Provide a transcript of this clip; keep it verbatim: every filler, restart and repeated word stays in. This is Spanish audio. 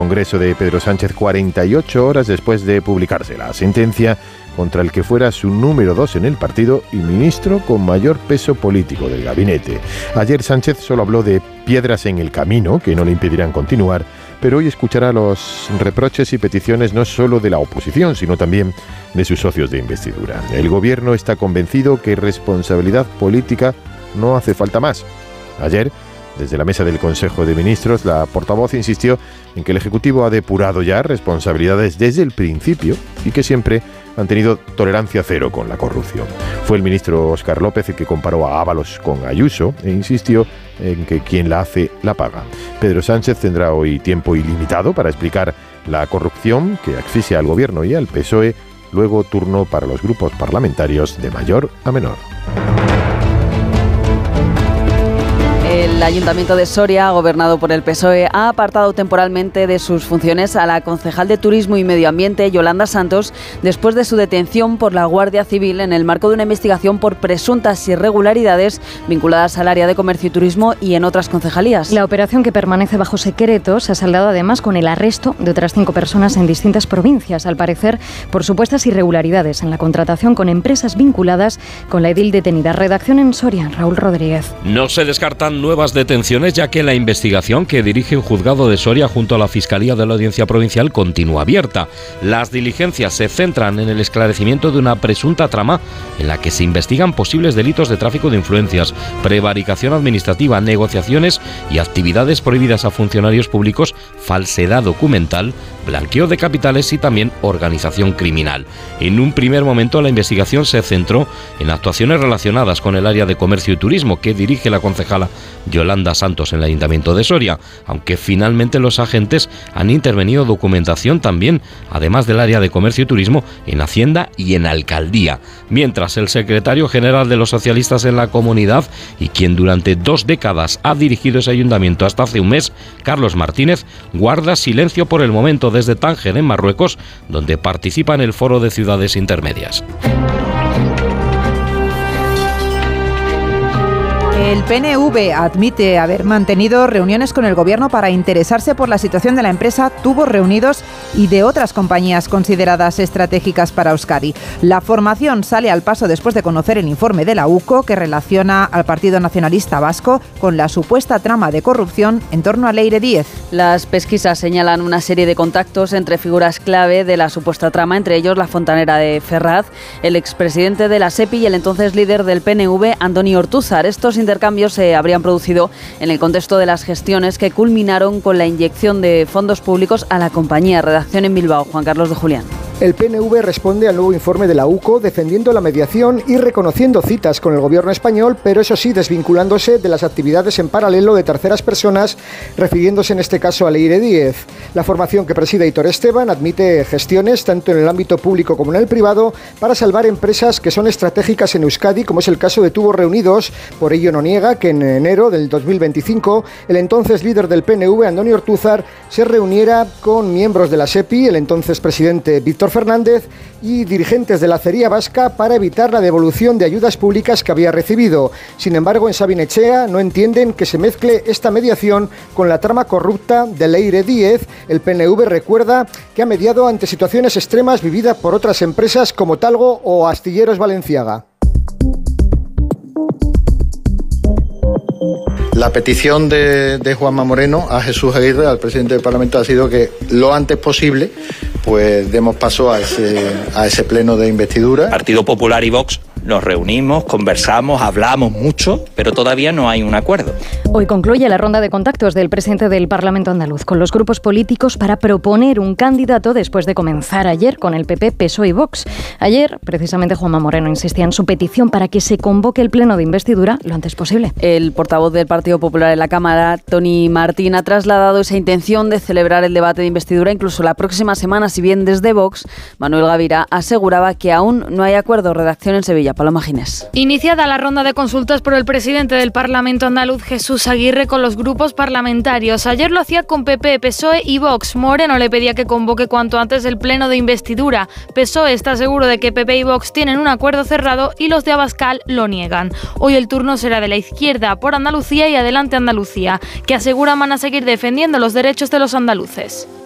Congreso de Pedro Sánchez cuarenta y ocho horas después de publicarse la sentencia contra el que fuera su número dos en el partido y ministro con mayor peso político del gabinete. Ayer Sánchez solo habló de piedras en el camino que no le impedirán continuar, pero hoy escuchará los reproches y peticiones no solo de la oposición, sino también de sus socios de investidura. El gobierno está convencido que responsabilidad política no hace falta más. Ayer, desde la mesa del Consejo de Ministros, la portavoz insistió en que el Ejecutivo ha depurado ya responsabilidades desde el principio y que siempre han tenido tolerancia cero con la corrupción. Fue el ministro Óscar López el que comparó a Ábalos con Ayuso e insistió en que quien la hace, la paga. Pedro Sánchez tendrá hoy tiempo ilimitado para explicar la corrupción que asfixia al Gobierno y al P S O E, luego turno para los grupos parlamentarios de mayor a menor. El Ayuntamiento de Soria, gobernado por el P S O E, ha apartado temporalmente de sus funciones a la concejal de Turismo y Medio Ambiente, Yolanda Santos, después de su detención por la Guardia Civil en el marco de una investigación por presuntas irregularidades vinculadas al área de comercio y turismo y en otras concejalías. La operación, que permanece bajo secreto, se ha saldado además con el arresto de otras cinco personas en distintas provincias, al parecer por supuestas irregularidades en la contratación con empresas vinculadas con la edil detenida. Redacción en Soria, Raúl Rodríguez. No se descartan nuevas detenciones, ya que la investigación que dirige un juzgado de Soria junto a la Fiscalía de la Audiencia Provincial continúa abierta. Las diligencias se centran en el esclarecimiento de una presunta trama en la que se investigan posibles delitos de tráfico de influencias, prevaricación administrativa, negociaciones y actividades prohibidas a funcionarios públicos, falsedad documental, blanqueo de capitales y también organización criminal. En un primer momento, la investigación se centró en actuaciones relacionadas con el área de comercio y turismo que dirige la concejala Yolanda Santos en el Ayuntamiento de Soria, aunque finalmente los agentes han intervenido documentación también, además del área de comercio y turismo, en Hacienda y en Alcaldía. Mientras, el secretario general de los socialistas en la comunidad y quien durante dos décadas ha dirigido ese ayuntamiento hasta hace un mes, Carlos Martínez, guarda silencio por el momento desde Tánger, en Marruecos, donde participa en el Foro de Ciudades Intermedias. El P N V admite haber mantenido reuniones con el Gobierno para interesarse por la situación de la empresa Tubos Reunidos y de otras compañías consideradas estratégicas para Euskadi. La formación sale al paso después de conocer el informe de la U C O que relaciona al Partido Nacionalista Vasco con la supuesta trama de corrupción en torno a Leire Díez. Las pesquisas señalan una serie de contactos entre figuras clave de la supuesta trama, entre ellos la fontanera de Ferraz, el expresidente de la SEPI y el entonces líder del P N V, Andoni Ortúzar. Estos intercambios se habrían producido en el contexto de las gestiones que culminaron con la inyección de fondos públicos a la compañía. Redacción en Bilbao, Juan Carlos de Julián. El P N V responde al nuevo informe de la U C O defendiendo la mediación y reconociendo citas con el gobierno español, pero eso sí, desvinculándose de las actividades en paralelo de terceras personas, refiriéndose en este caso a Leire Díez. La formación que preside Aitor Esteban admite gestiones tanto en el ámbito público como en el privado para salvar empresas que son estratégicas en Euskadi, como es el caso de Tubos Reunidos. Por ello no niega que en enero del dos mil veinticinco el entonces líder del P N V, Andoni Ortúzar, se reuniera con miembros de la SEPI, el entonces presidente Víctor Fernández y dirigentes de la acería vasca para evitar la devolución de ayudas públicas que había recibido. Sin embargo, en Sabin Etxea no entienden que se mezcle esta mediación con la trama corrupta de Leire Díez. El P N V recuerda que ha mediado ante situaciones extremas vividas por otras empresas como Talgo o Astilleros Balenciaga. La petición de, de Juanma Moreno a Jesús Aguirre, al presidente del Parlamento, ha sido que lo antes posible pues demos paso a ese, a ese pleno de investidura. Partido Popular y Vox nos reunimos, conversamos, hablamos mucho, pero todavía no hay un acuerdo. Hoy concluye la ronda de contactos del presidente del Parlamento andaluz con los grupos políticos para proponer un candidato después de comenzar ayer con el P P, P S O E y Vox. Ayer, precisamente, Juanma Moreno insistía en su petición para que se convoque el pleno de investidura lo antes posible. El portavoz del Partido Popular en la Cámara, Toni Martín, ha trasladado esa intención de celebrar el debate de investidura incluso la próxima semana, si bien desde Vox, Manuel Gavira aseguraba que aún no hay acuerdo. Redacción en Sevilla, Paloma Ginés. Iniciada la ronda de consultas por el presidente del Parlamento andaluz, Jesús Aguirre, con los grupos parlamentarios. Ayer lo hacía con P P, P S O E y Vox. Moreno le pedía que convoque cuanto antes el pleno de investidura. P S O E está seguro de que P P y Vox tienen un acuerdo cerrado y los de Abascal lo niegan. Hoy el turno será de la izquierda por Andalucía y Adelante Andalucía, que aseguran van a seguir defendiendo los derechos de los andaluces.